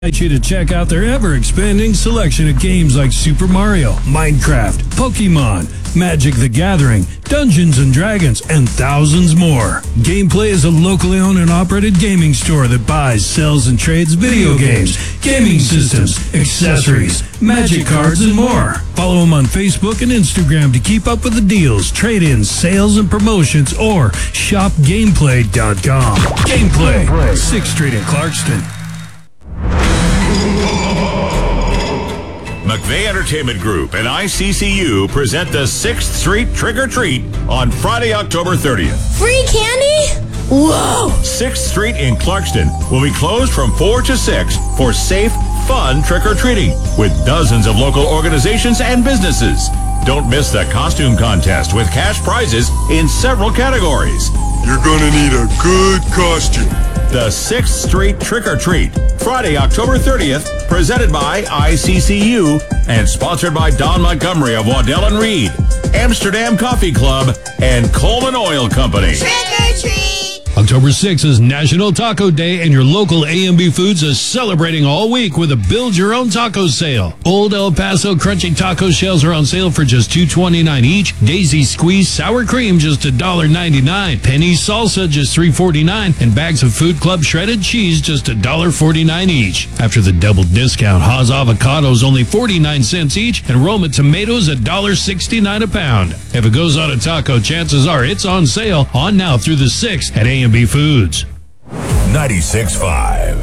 invite you to check out their ever-expanding selection of games like Super Mario, Minecraft, Pokemon, Magic the Gathering, Dungeons & Dragons, and thousands more. Gameplay is a locally owned and operated gaming store that buys, sells, and trades video games, gaming systems, accessories, magic cards, and more. Follow them on Facebook and Instagram to keep up with the deals, trade-ins, sales, and promotions, or shopgameplay.com. Gameplay, 6th Street in Clarkston. McVeigh Entertainment Group and ICCU present the 6th Street Trick or Treat on Friday, October 30th. Free candy? Whoa! 6th Street in Clarkston will be closed from 4 to 6 for safe, fun trick-or-treating with dozens of local organizations and businesses. Don't miss the costume contest with cash prizes in several categories. You're gonna need a good costume. The 6th Street Trick or Treat, Friday, October 30th, presented by ICCU and sponsored by Don Montgomery of Waddell and Reed, Amsterdam Coffee Club, and Coleman Oil Company. Trick or treat! October 6th is National Taco Day, and your local A&B Foods is celebrating all week with a Build Your Own Taco sale. Old El Paso Crunchy Taco Shells are on sale for just $2.29 each. Daisy Squeeze Sour Cream just $1.99. Penny Salsa just $3.49. And bags of Food Club Shredded Cheese just $1.49 each. After the double discount, Haas Avocados only 49 cents each, and Roma Tomatoes $1.69 a pound. If it goes on a taco, chances are it's on sale on now through the 6th at A&B Foods. 96.5